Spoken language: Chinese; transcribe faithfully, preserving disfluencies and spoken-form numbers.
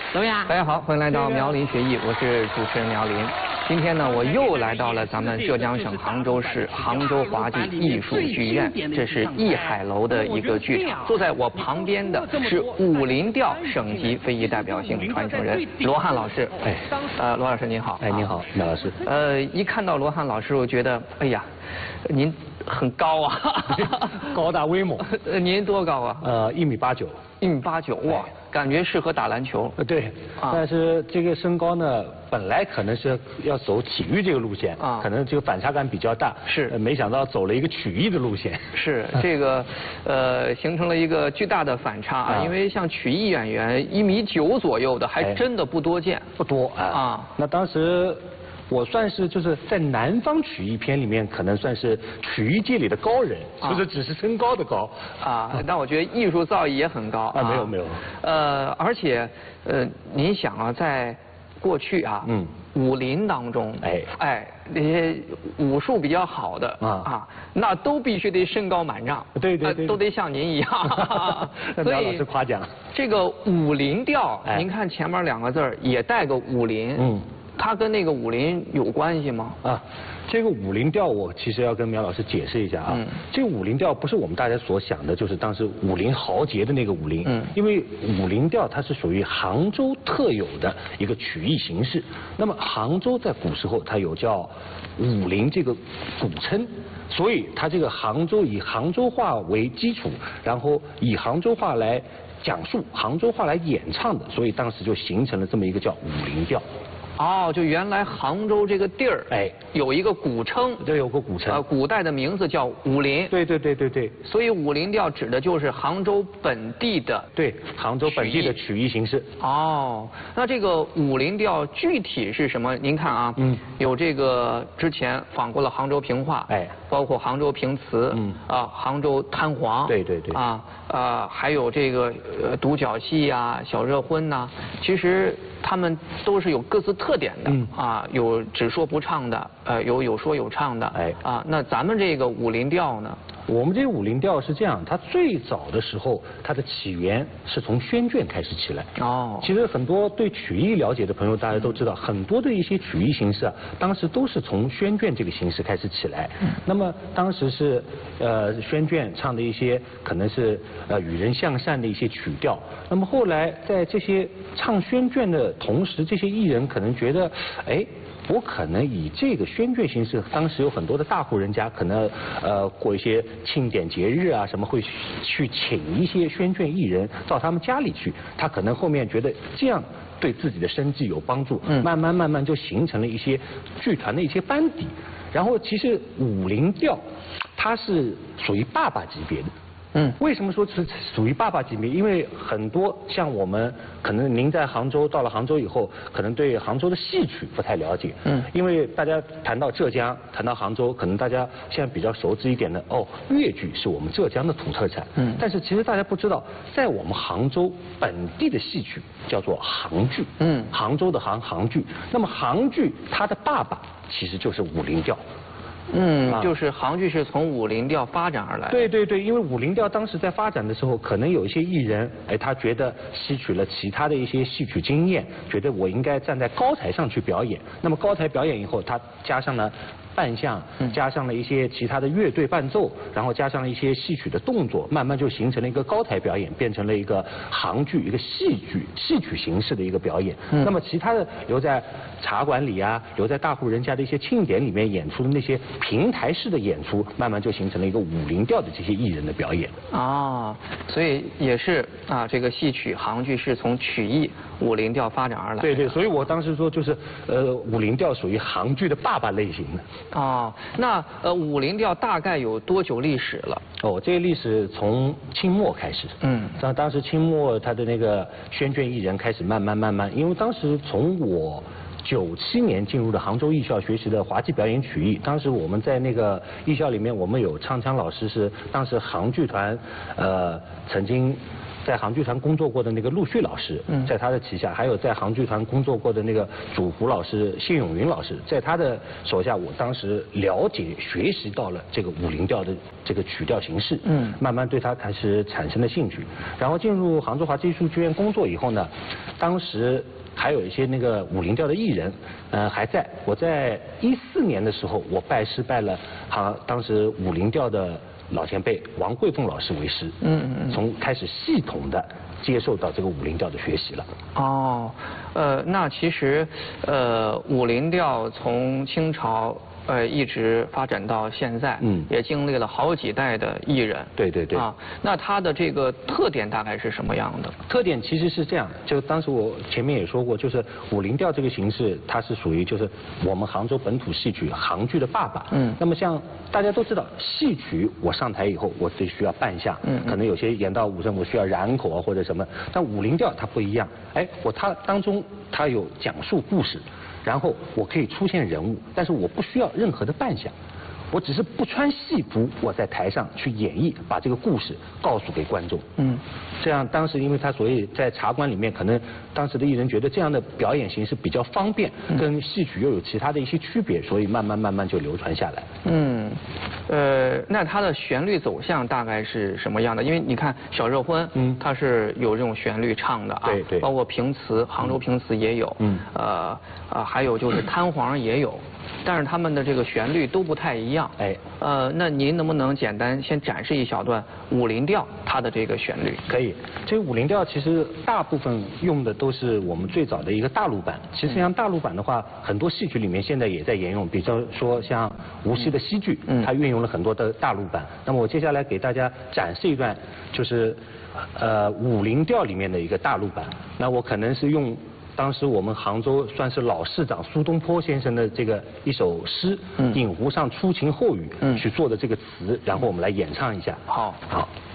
怎么样？ 大家好，欢迎来到苗林学艺，我是主持人苗林。今天呢，我又来到了咱们浙江省杭州市杭州华剧艺术剧院，这是艺海楼的一个剧场。坐在我旁边的是武林调省级非遗代表性传承人罗汉老师。哎，呃，罗老师您好。 哎，您好，苗老师。 呃，一看到罗汉老师，我觉得，哎呀，您很高啊， 高大威猛。 呃，您多高啊？ 呃，一米八九。 一米八九，哇，感觉适合打篮球。 呃，对。啊。但是这个身高呢，本来可能是要走体育这个路线，啊，可能这个反差感比较大。 是。 没想到走了一个曲艺的路线。 是这个，呃，形成了一个巨大的反差啊，因为像曲艺演员一米九左右的，还真的不多见。 不多啊。啊。那当时。我算是就是在南方曲艺片里面，可能算是曲艺界里的高人，啊、就是只是身高的高啊。但我觉得艺术造诣也很高啊。没有没有。 呃，而且呃，您想啊，在过去啊，嗯，武林当中，哎哎，那些武术比较好的啊啊，那都必须得身高满丈， 对对对， 都得像您一样。 所以老师夸奖。 这个武林调，您看前面两个字儿也带个武林，嗯。它跟那个武林有关系吗？啊， 这个武林调我其实要跟苗老师解释一下啊。嗯。这个武林调不是我们大家所想的，就是当时武林豪杰的那个武林。嗯。因为武林调它是属于杭州特有的一个曲艺形式。那么杭州在古时候它有叫武林这个古称，所以它这个杭州以杭州话为基础，然后以杭州话来讲述、杭州话来演唱的，所以当时就形成了这么一个叫武林调。 哦，就原来杭州这个地儿，哎，有一个古称， 对，有个古称， 呃，古代的名字叫武林。 对对对对对。 所以武林调指的就是杭州本地的， 对，杭州本地的曲艺形式。 哦，那这个武林调具体是什么？您看啊，嗯，有这个之前访过了杭州评话，哎，包括杭州评词，嗯，啊，杭州滩黄， 对对对， 啊啊，还有这个呃独角戏呀、小热婚呐，其实他们都是有各自特点的，嗯啊，有只说不唱的，呃，有有说有唱的，哎啊，那咱们这个武林调呢？ 我们这个武林调是这样，它最早的时候，它的起源是从宣卷开始起来。哦。其实很多对曲艺了解的朋友，大家都知道，很多的一些曲艺形式啊，当时都是从宣卷这个形式开始起来。嗯。那么当时是呃宣卷唱的一些可能是呃与人向善的一些曲调。那么后来在这些唱宣卷的同时，这些艺人可能觉得，哎。我可能以这个宣卷形式，当时有很多的大户人家，可能呃过一些庆典节日啊什么，会去请一些宣卷艺人到他们家里去。他可能后面觉得这样对自己的生计有帮助，嗯，慢慢慢慢就形成了一些剧团的一些班底。然后其实武林调，它是属于爸爸级别的。嗯，为什么说是属于爸爸级别？因为很多像我们，可能您在杭州到了杭州以后，可能对杭州的戏曲不太了解。嗯，因为大家谈到浙江，谈到杭州，可能大家现在比较熟知一点的，哦，粤剧是我们浙江的土特产。嗯，但是其实大家不知道，在我们杭州本地的戏曲叫做杭剧。嗯，杭州的杭杭剧，那么杭剧它的爸爸其实就是武林调。 嗯，就是杭剧是从武林调发展而来。 对对对，因为武林调当时在发展的时候，可能有一些艺人，哎，他觉得吸取了其他的一些戏曲经验，觉得我应该站在高台上去表演。那么高台表演以后，他加上了扮相，加上了一些其他的乐队伴奏，然后加上了一些戏曲的动作，慢慢就形成了一个高台表演，变成了一个杭剧，一个戏剧戏曲形式的一个表演。嗯、那么其他的留在茶馆里啊，留在大户人家的一些庆典里面演出的那些平台式的演出，慢慢就形成了一个武林调的这些艺人的表演。 啊，所以也是啊，这个戏曲杭剧是从曲艺武林调发展而来。 对对，所以我当时说就是呃，武林调属于杭剧的爸爸类型的。 哦，那呃武林调大概有多久历史了？ 哦，这个历史从清末开始。嗯，当当时清末他的那个宣卷艺人开始慢慢慢慢，因为当时从我九七年进入的杭州艺校学习的滑稽表演曲艺，当时我们在那个艺校里面，我们有唱腔老师是当时杭剧团，呃，曾经在杭剧团工作过的那个陆续老师，在他的旗下，还有在杭剧团工作过的那个主胡老师谢永云老师，在他的手下，我当时了解学习到了这个武林调的这个曲调形式，嗯，慢慢对他开始产生了兴趣。然后进入杭州华剧艺术剧院工作以后呢，当时还有一些那个武林调的艺人，呃还在。我在一四年的时候，我拜师拜了哈当时武林调的老前辈王贵凤老师为师，嗯嗯嗯，从开始系统的接受到这个武林调的学习了。 哦，呃，那其实呃武林调从清朝呃一直发展到现在，嗯，也经历了好几代的艺人。 对对对。 啊，那它的这个特点大概是什么样的？ 特点其实是这样，就当时我前面也说过，就是武林调这个形式，它是属于就是我们杭州本土戏曲杭剧的爸爸。嗯。那么像大家都知道，戏曲我上台以后，我得需要扮相，嗯，可能有些演到武生我需要染口啊或者什么，但武林调它不一样，哎，我它当中它有讲述故事。然后我可以出现人物，但是我不需要任何的扮相，我只是不穿戏服，我在台上去演绎，把这个故事告诉给观众。嗯，这样当时因为他所以在茶馆里面，可能当时的艺人觉得这样的表演形式比较方便，跟戏曲又有其他的一些区别，所以慢慢慢慢就流传下来。 嗯，呃，那它的旋律走向大概是什么样的？因为你看小热婚，嗯，它是有这种旋律唱的啊， 对对， 包括评词，杭州评词也有，嗯，呃呃，还有就是滩黄也有。但是他们的这个旋律都不太一样，哎，呃，那您能不能简单先展示一小段武林调它的这个旋律？ 可以，这个武林调其实大部分用的都是我们最早的一个大陆版。其实像大陆版的话，很多戏曲里面现在也在沿用，比方说像无锡的戏剧，它运用了很多的大陆版。那么我接下来给大家展示一段，就是呃武林调里面的一个大陆版。那我可能是用当时我们杭州算是老市长苏东坡先生的这个一首诗《饮湖上初晴后雨》去做的这个词，然后我们来演唱一下。 好， 好。